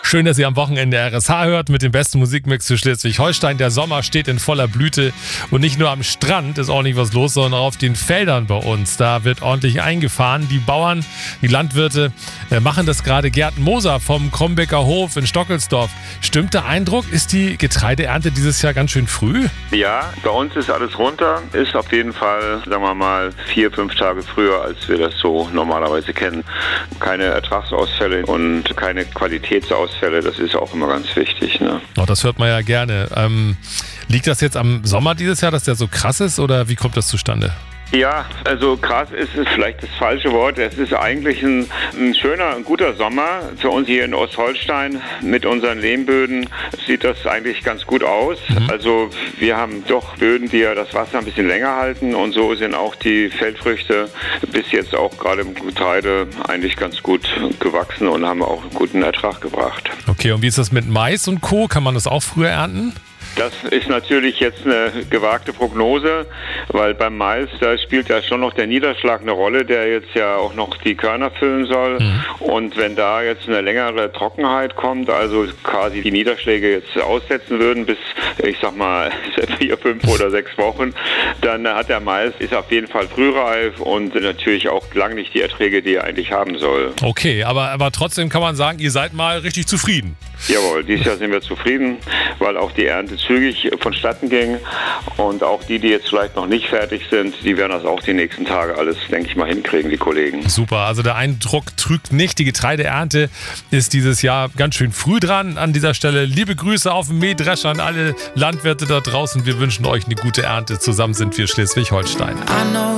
Schön, dass ihr am Wochenende RSH hört mit dem besten Musikmix für Schleswig-Holstein. Der Sommer steht in voller Blüte und nicht nur am Strand ist auch nicht was los, sondern auch auf den Feldern bei uns. Da wird ordentlich eingefahren. Die Bauern, die Landwirte machen das gerade. Gerd Moser vom Krombecker Hof in Stockelsdorf. Stimmt der Eindruck? Ist die Getreideernte dieses Jahr ganz schön früh? Ja, bei uns ist alles runter. Ist auf jeden Fall, sagen wir mal, 4-5 Tage früher, als wir das so normalerweise kennen. Keine Ertragsausfälle und keine Qualitätsausfälle. Das ist auch immer ganz wichtig, ne? Oh, das hört man ja gerne. Liegt das jetzt am Sommer dieses Jahr, dass der so krass ist, oder wie kommt das zustande? Ja, also krass ist es vielleicht das falsche Wort. Es ist eigentlich ein schöner, ein guter Sommer. Für uns hier in Ostholstein mit unseren Lehmböden sieht das eigentlich ganz gut aus. Also wir haben doch Böden, die ja das Wasser ein bisschen länger halten, und so sind auch die Feldfrüchte bis jetzt auch gerade im Getreide eigentlich ganz gut gewachsen und haben auch einen guten Ertrag gebracht. Okay, und wie ist das mit Mais und Co.? Kann man das auch früher ernten? Das ist natürlich jetzt eine gewagte Prognose, weil beim Mais, da spielt ja schon noch der Niederschlag eine Rolle, der jetzt ja auch noch die Körner füllen soll. Und wenn da jetzt eine längere Trockenheit kommt, also quasi die Niederschläge jetzt aussetzen würden bis, ich sag mal, 4, 5 oder 6 Wochen, dann hat der Mais, ist auf jeden Fall frühreif und natürlich auch lang nicht die Erträge, die er eigentlich haben soll. Okay, aber trotzdem kann man sagen, ihr seid mal richtig zufrieden. Jawohl, dieses Jahr sind wir zufrieden, weil auch die Ernte zügig vonstatten ging, und auch die jetzt vielleicht noch nicht fertig sind, die werden das auch die nächsten Tage alles, denke ich mal, hinkriegen, die Kollegen. Super, also der Eindruck trügt nicht. Die Getreideernte ist dieses Jahr ganz schön früh dran. An dieser Stelle liebe Grüße auf dem Mähdrescher an alle Landwirte da draußen. Wir wünschen euch eine gute Ernte. Zusammen sind wir Schleswig-Holstein.